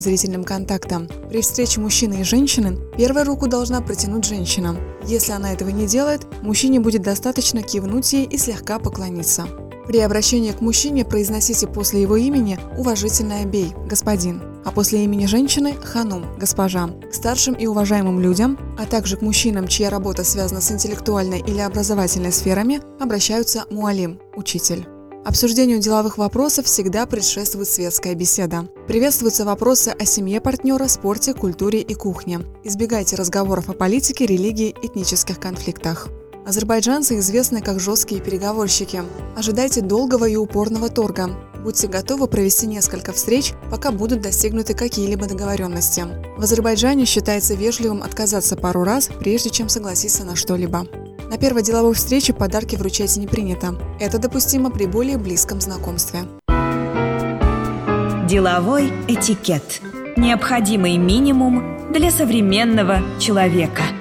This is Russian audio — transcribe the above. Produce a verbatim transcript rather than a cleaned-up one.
зрительным контактом. При встрече мужчины и женщины первая руку должна протянуть женщина. Если она этого не делает, мужчине будет достаточно кивнуть ей и слегка поклониться. При обращении к мужчине произносите после его имени уважительное «бей» – господин, а после имени женщины – ханум – госпожа. К старшим и уважаемым людям, а также к мужчинам, чья работа связана с интеллектуальной или образовательной сферами, обращаются муалим – учитель. Обсуждению деловых вопросов всегда предшествует светская беседа. Приветствуются вопросы о семье партнера, спорте, культуре и кухне. Избегайте разговоров о политике, религии, этнических конфликтах. Азербайджанцы известны как жесткие переговорщики. Ожидайте долгого и упорного торга. Будьте готовы провести несколько встреч, пока будут достигнуты какие-либо договоренности. В Азербайджане считается вежливым отказаться пару раз, прежде чем согласиться на что-либо. На первой деловой встрече подарки вручать не принято. Это допустимо при более близком знакомстве. Деловой этикет. Необходимый минимум для современного человека.